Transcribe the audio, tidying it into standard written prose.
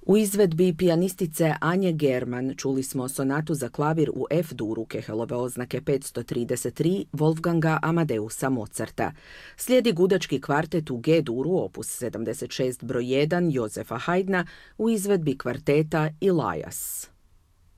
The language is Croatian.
U izvedbi pijanistice Anje German čuli smo sonatu za klavir u F-duru Kehelove oznake 533 Wolfganga Amadeusa Mozarta. Slijedi gudački kvartet u G-duru opus 76 broj 1 Jozefa Haydna u izvedbi kvarteta Elias.